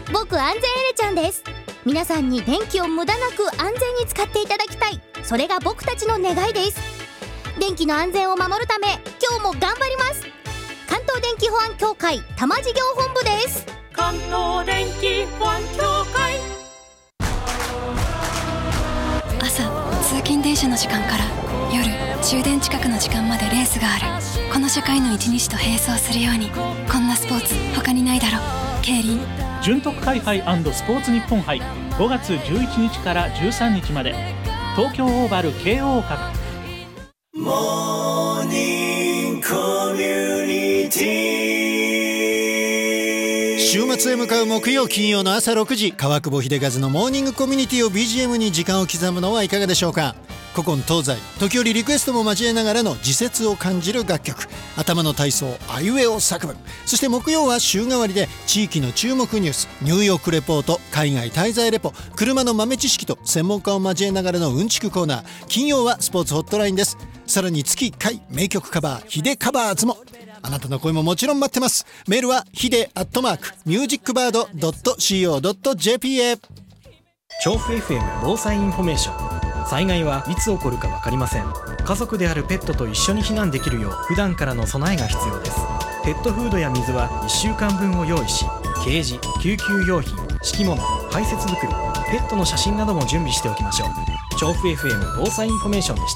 僕安全エレちゃんです。皆さんに電気を無駄なく安全に使っていただきたい、それが僕たちの願いです。電気の安全を守るため今日も頑張ります。関東電気保安協会多摩事業本部です。 関東電気保安協会。 朝通勤電車の時間から夜終電近くの時間までレースがある。この社会の一日と並走するように、こんなスポーツ他にないだろ。競輪純徳会杯&スポーツ日本杯、5月11日から13日まで、東京オーバル京王閣。 モーニングコミュニティ。週末へ向かう木曜金曜の朝6時、川久保秀和のモーニングコミュニティを BGM に時間を刻むのはいかがでしょうか。古今東西、時折リクエストも交えながらの時節を感じる楽曲、頭の体操あいうえお作文、そして木曜は週替わりで地域の注目ニュース、ニューヨークレポート、海外滞在レポ、車の豆知識と専門家を交えながらのうんちくコーナー。金曜はスポーツホットラインです。さらに月1回名曲カバーヒデカバーズも。あなたの声ももちろん待ってます。メールはhide@musicbird.co.jp へ。 調布 FM 防災インフォメーション。災害はいつ起こるか分かりません。家族であるペットと一緒に避難できるよう普段からの備えが必要です。ペットフードや水は1週間分を用意し、ケージ、救急用品、敷物、排泄袋、ペットの写真なども準備しておきましょう。調布 FM 防災インフォメーションでした。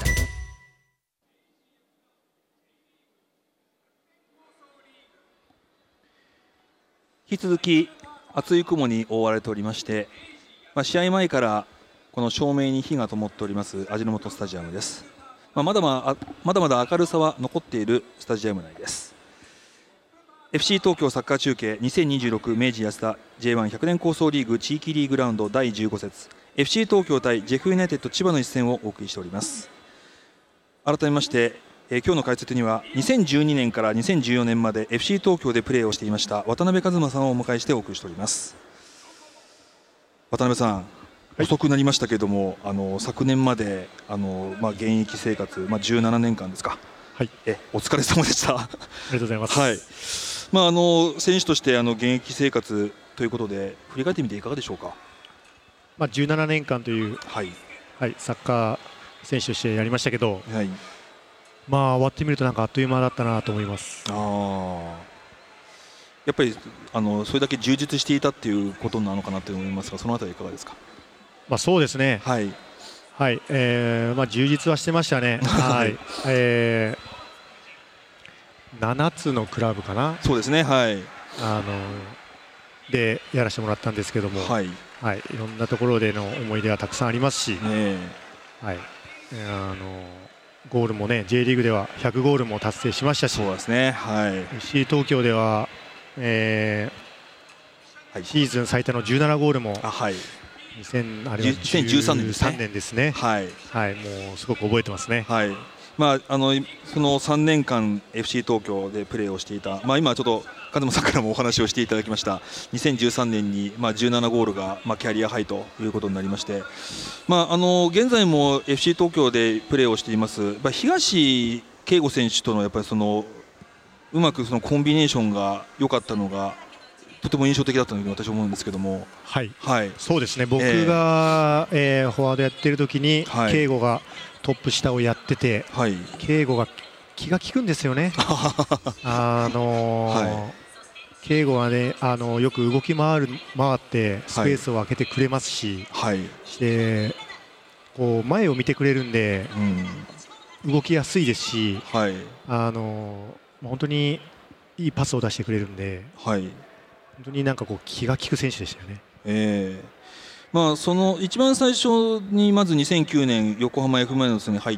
引き続き厚い雲に覆われておりまして、試合前からこの照明に火が灯っております味の素スタジアムです。まだまだ明るさは残っているスタジアム内です。 FC 東京サッカー中継2026明治安田 J1100 年構想リーグ地域リーグラウンド第15節 FC 東京対ジェフユナイテッド千葉の一戦をお送りしております。改めまして今日の解説には2012年から2014年まで FC 東京でプレーをしていました渡辺一馬さんをお迎えしてお送りしております。渡辺さん、遅くなりましたけれども、昨年まで現役生活、17年間ですか、はい、お疲れ様でした。ありがとうございます。 はい、選手として現役生活ということで振り返ってみていかがでしょうか。 17年間という、サッカー選手としてやりましたけど、終わってみるとなんかあっという間だったなと思います。 やっぱりそれだけ充実していたっていうことなのかなと思いますが、そのあたりいかがですか。 そうですね、充実はしてましたね。7つのクラブかな、 そうですね、 でやらせてもらったんですけども、いろんなところでの思い出がたくさんありますし、ゴールもね J リーグでは100ゴールも達成しましたし、 そうですね、 FC 東京では、シーズン最多の17ゴールも2013年ですね。もうすごく覚えてますね。 その3年間 FC 東京でプレーをしていた、今ちょっと門間さんからもお話をしていただきました2013年に17ゴールがキャリアハイということになりまして、現在も FC 東京でプレーをしています東圭吾選手とのやっぱりうまくコンビネーションが良かったのがとても印象的だったので私は思うんですけども、 そうですね、僕が、フォワードやってる時に圭吾がトップ下をやってて、圭吾が気が利くんですよね。圭吾はねよく動き回ってスペースを空けてくれますし、でこう前を見てくれるんで、動きやすいですし、本当にいいパスを出してくれるんで、本当になんかこう気が利く選手でしたよね。 その一番最初にまず2009年横浜 F ・マリノスに入って、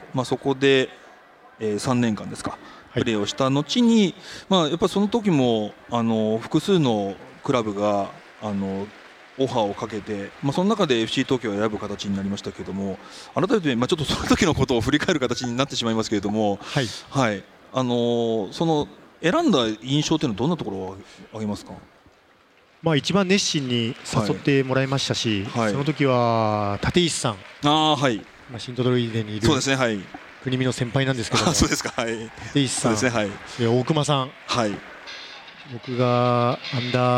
そこで、3年間ですかプレーをした後に、やっぱりその時も複数のクラブがオファーをかけて、その中で FC 東京を選ぶ形になりましたけれども、改めて、ちょっとその時のことを振り返る形になってしまいますけれども、その選んだ印象というのはどんなところを挙げますか。 一番熱心に誘ってもらいましたし、その時は立石さん、新トドルイデにいる国見の先輩なんですけども、立石さん、大熊さん、僕がアンダー